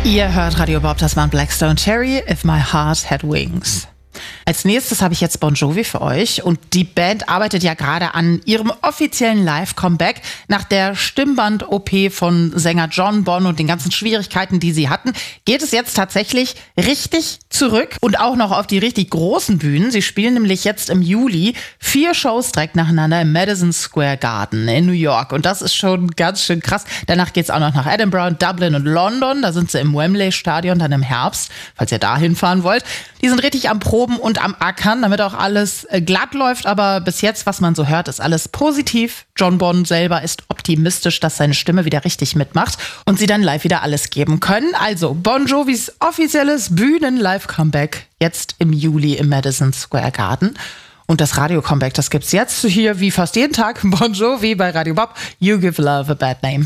Ihr hört Radio Bob, das waren Blackstone Cherry, If My Heart Had Wings. Als nächstes habe ich jetzt Bon Jovi für euch und die Band arbeitet ja gerade an ihrem offiziellen Live-Comeback. Nach der Stimmband-OP von Sänger John Bon und den ganzen Schwierigkeiten, die sie hatten, geht es jetzt tatsächlich richtig zurück und auch noch auf die richtig großen Bühnen. Sie spielen nämlich jetzt im Juli 4 Shows direkt nacheinander im Madison Square Garden in New York und das ist schon ganz schön krass. Danach geht es auch noch nach Edinburgh, Dublin und London. Da sind sie im Wembley Stadion dann im Herbst, falls ihr da hinfahren wollt. Die sind richtig am Proben und am Ackern, damit auch alles glatt läuft. Aber bis jetzt, was man so hört, ist alles positiv. John Bon selber ist optimistisch, dass seine Stimme wieder richtig mitmacht und sie dann live wieder alles geben können. Also Bon Jovis offizielles Bühnen-Live-Comeback jetzt im Juli im Madison Square Garden. Und das Radio-Comeback, das gibt's jetzt hier wie fast jeden Tag. Bon Jovi bei Radio Bob. You Give Love a Bad Name.